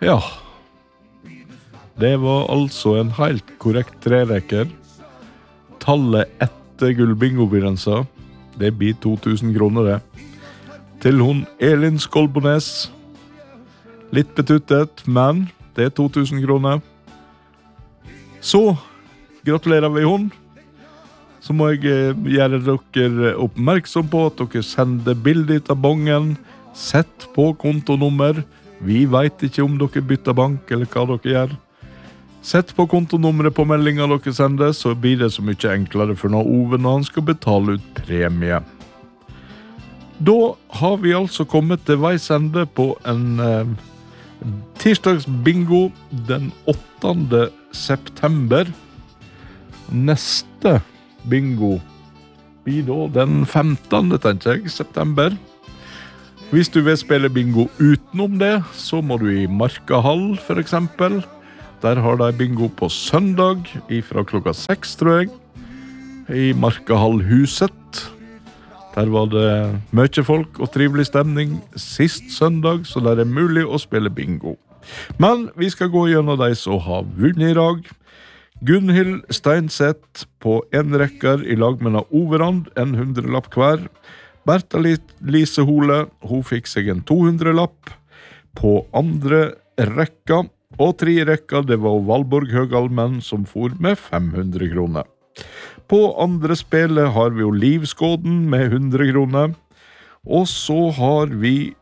Ja, det var altså en helt korrekt trerekker. Tallet etter gullbingo-grensa, det blir 2000 kroner det. Til hun Elin Skolbones. Litt betuttet, men det er 2000 kroner. Så gratulerer vi hun. Så må jeg gjøre dere oppmerksom på at dere sender bilder av bongen. Sett på kontonummer. Vi vet ikke om dere bytter bank eller hva dere gjør. Sett på kontonummeret på meldingen dere sender, så blir det så mye enklere for Ove når han skal betale ut premie. Da har vi altså kommet til veis ende på en tirsdagsbingo den 8. september. Neste bingo blir da den 15. tenker jeg, september. Hvis du vil spille bingo utenom det, så må du i Markahall for eksempel. Der har de bingo på søndag, fra klokka 6, tror jeg. I Markahallhuset. Der var det mye folk og trivelig stemning sist søndag, så der er mulig å spille bingo. Men vi skal gå gjennom de som har vunnet i dag. Gunhild Steinseth på en rekker i lag med Overand, en 100-lapp hver. Bertha Lise Hole, hun fikk seg en 200-lapp på andre rekka. Og 3 rekker, det var Valborg Høgalmen som for med 500 kroner. På andre spillet har vi jo Livskåden med 100 kroner. Og så har vi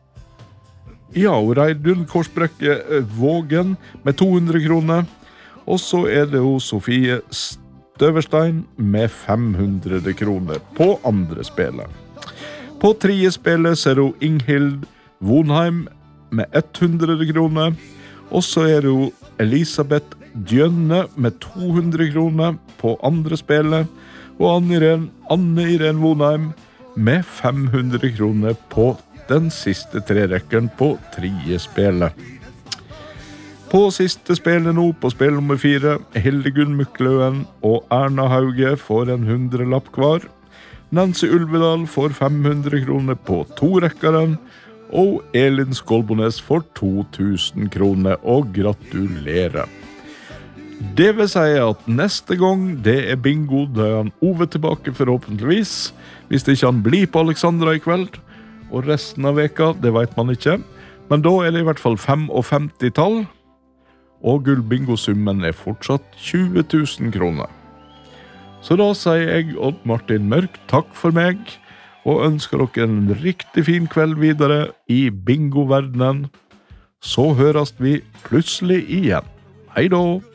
Reidun Korsbrekke Vågen med 200 kroner. Og så er det jo Sofie Støverstein med 500 kroner på andre spillet. På 3. spillet ser hun Inghild Vonheim med 100 kroner. Og så er det jo Elisabeth Djønne med 200 kroner på andre spillet. Og Anne Irene Vonheim med 500 kroner på den siste trerekkeren på 3. spillet. På siste spillet nå, på spill nummer 4, Hildegunn Mykløen og Erna Hauge får en 100-lapp hver. Nancy Ulvedal får 500 kroner på 2 rekkeren, og Elin Skolbones får 2000 kroner, og gratulerer. Det vil si at neste gang det er bingo, da er han Ove tilbake forhåpentligvis, hvis det ikke han blir på Alexandra i kveld, og resten av veka, det vet man ikke. Men da er det i hvert fall 55-tall, og gullbingosummen er fortsatt 20 000 kroner. Så da sier jeg Odd Martin Mørk takk for meg, og ønsker dere en riktig fin kveld videre i bingoverdenen. Så høres vi plutselig igjen. Hei da!